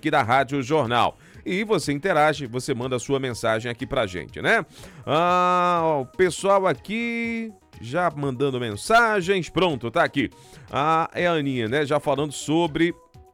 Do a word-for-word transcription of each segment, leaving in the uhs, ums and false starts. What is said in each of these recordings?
aqui da Rádio Jornal. E você interage, você manda a sua mensagem aqui pra gente, né? Ah, o pessoal aqui já mandando mensagens. Pronto, tá aqui. Ah, é a Aninha, né? Já falando sobre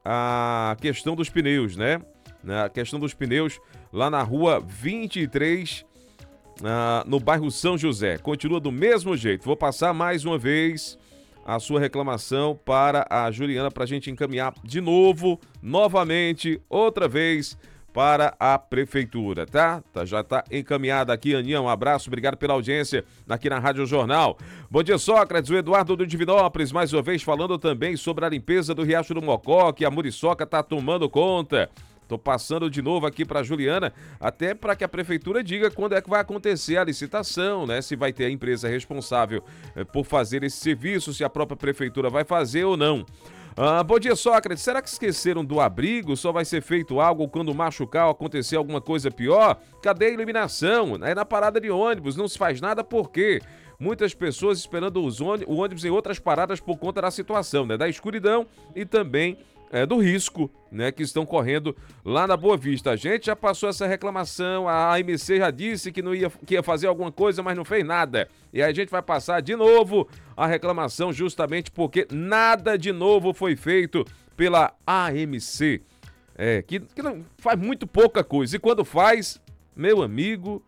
a questão dos pneus, né? A questão dos pneus lá na rua vinte e três, ah, no bairro São José. Continua do mesmo jeito. Vou passar mais uma vez a sua reclamação para a Juliana para a gente encaminhar de novo, novamente, outra vez para a prefeitura, tá? tá já tá encaminhada aqui, Aninha, um abraço, obrigado pela audiência aqui na Rádio Jornal. Bom dia, Sócrates, o Eduardo do Divinópolis, mais uma vez falando também sobre a limpeza do Riacho do Mocó, que a Muriçoca tá tomando conta. Tô passando de novo aqui para Juliana, até para que a prefeitura diga quando é que vai acontecer a licitação, né? Se vai ter a empresa responsável eh, por fazer esse serviço, se a própria prefeitura vai fazer ou não. Ah, bom dia, Sócrates. Será que esqueceram do abrigo? Só vai ser feito algo quando machucar ou acontecer alguma coisa pior? Cadê a iluminação? É na parada de ônibus, não se faz nada por quê? Muitas pessoas esperando os ônibus, o ônibus em outras paradas por conta da situação, né? Da escuridão e também é, do risco, né, que estão correndo lá na Boa Vista. A gente já passou essa reclamação, a A M C já disse que, não ia, que ia fazer alguma coisa, mas não fez nada. E aí a gente vai passar de novo a reclamação justamente porque nada de novo foi feito pela A M C, é, que, que não faz muito pouca coisa. E quando faz, meu amigo...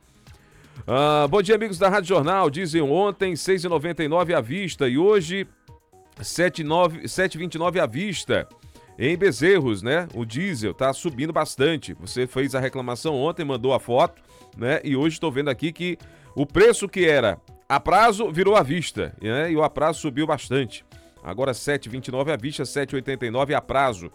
Ah, bom dia, amigos da Rádio Jornal. Dizem ontem seis reais e noventa e nove à vista e hoje sete reais e vinte e nove à vista. Em Bezerros, né? O diesel tá subindo bastante. Você fez a reclamação ontem, mandou a foto, né? E hoje estou vendo aqui que o preço que era a prazo virou à vista, né? E o a prazo subiu bastante. Agora sete reais e vinte e nove à vista, sete reais e oitenta e nove a prazo.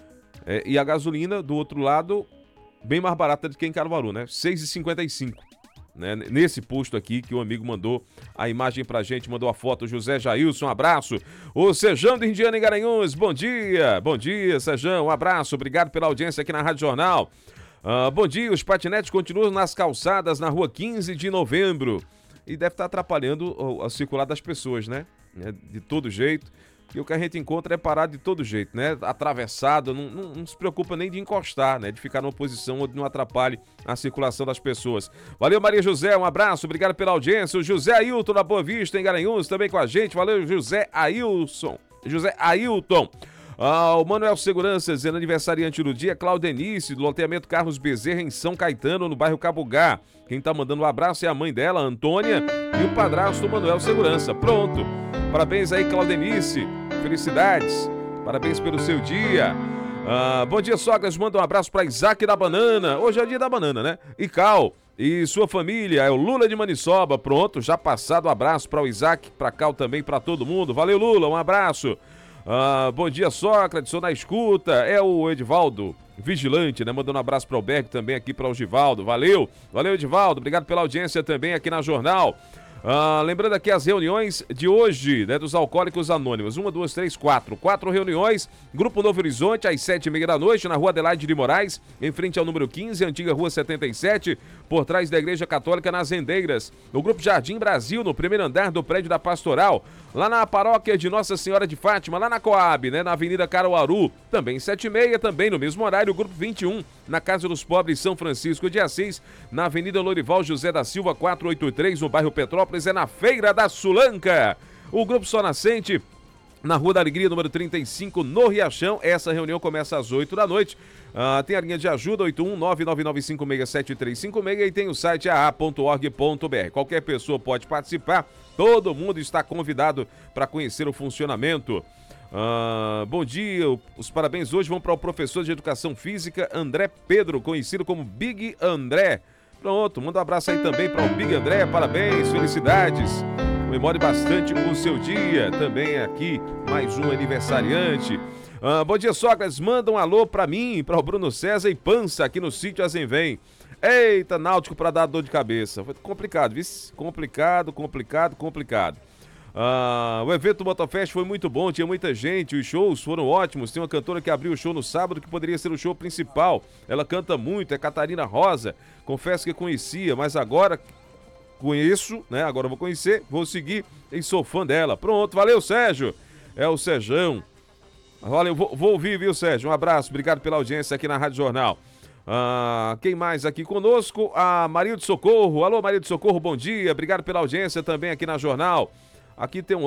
É, e a gasolina, do outro lado, bem mais barata do que em Caruaru, né? seis reais e cinquenta e cinco. Né, nesse posto aqui que o amigo mandou a imagem pra gente, mandou a foto, José Jailson, um abraço. O Sejão de Indiana em Garanhuns, bom dia, bom dia, Sejão, um abraço, obrigado pela audiência aqui na Rádio Jornal. Uh, bom dia, os patinetes continuam nas calçadas na rua quinze de novembro e deve estar atrapalhando a circular das pessoas, né, de todo jeito. E o que a gente encontra é parado de todo jeito, né? Atravessado, não, não, não se preocupa nem de encostar, né? De ficar numa posição onde não atrapalhe a circulação das pessoas. Valeu, Maria José, um abraço, obrigado pela audiência. O José Ailton da Boa Vista, em Garanhuns, também com a gente. Valeu, José Ailson. José Ailton. Ah, o Manuel Segurança, dizendo aniversariante do dia, Claudenice, do loteamento Carlos Bezerra, em São Caetano, no bairro Cabugá. Quem tá mandando um abraço é a mãe dela, Antônia, e o padrasto Manuel Segurança. Pronto. Parabéns aí, Claudenice. Felicidades. Parabéns pelo seu dia. Ah, bom dia, Sócrates. Manda um abraço para Isaac da Banana. Hoje é o dia da banana, né? E Cal e sua família. É o Lula de Maniçoba. Pronto, já passado o abraço para o Isaac, para Cal também, para todo mundo. Valeu, Lula. Um abraço. Ah, bom dia, Sócrates. Sou na escuta. É o Edivaldo Vigilante, né? Mandando um abraço para o Berg também aqui para o Givaldo. Valeu. Valeu, Edivaldo. Obrigado pela audiência também aqui na Jornal. Ah, lembrando aqui as reuniões de hoje, né, dos Alcoólicos Anônimos. Uma, duas, três, quatro. Quatro reuniões. Grupo Novo Horizonte, às sete e meia da noite, na rua Adelaide de Moraes, em frente ao número quinze, antiga rua setenta e sete, por trás da Igreja Católica, nas Rendeiras. No Grupo Jardim Brasil, no primeiro andar do prédio da Pastoral. Lá na paróquia de Nossa Senhora de Fátima, lá na Coab, né, na Avenida Caruaru. Também sete e meia, também no mesmo horário, o Grupo vinte e um, na Casa dos Pobres, São Francisco de Assis, na Avenida Lorival José da Silva, quatrocentos e oitenta e três, no bairro Petrópolis, é na Feira da Sulanca. O Grupo Só Nascente, na Rua da Alegria, número trinta e cinco, no Riachão. Essa reunião começa às oito da noite. Uh, tem a linha de ajuda oito um nove nove nove cinco seis sete três cinco seis e tem o site a a ponto org ponto b r. Qualquer pessoa pode participar, todo mundo está convidado para conhecer o funcionamento. Uh, bom dia, os parabéns hoje vão para o professor de Educação Física André Pedro, conhecido como Big André. Pronto, manda um abraço aí também para o Big André, parabéns, felicidades. Comemore bastante o seu dia. Também aqui, mais um aniversariante. Ah, bom dia, Sócrates. Manda um alô pra mim, para o Bruno César e Pança, aqui no sítio Azenvém. Eita, Náutico para dar dor de cabeça. Foi complicado, viu? Complicado, complicado, complicado. Ah, o evento do Motofest foi muito bom, tinha muita gente, os shows foram ótimos. Tem uma cantora que abriu o show no sábado que poderia ser o show principal. Ela canta muito, é Catarina Rosa. Confesso que conhecia, mas agora conheço, né? Agora eu vou conhecer, vou seguir e sou fã dela. Pronto, valeu, Sérgio. É o Sejão. Valeu, vou, vou ouvir, viu, Sérgio? Um abraço, obrigado pela audiência aqui na Rádio Jornal. Ah, quem mais aqui conosco? A Maria de Socorro. Alô, Maria de Socorro, bom dia. Obrigado pela audiência também aqui na Jornal. Aqui tem um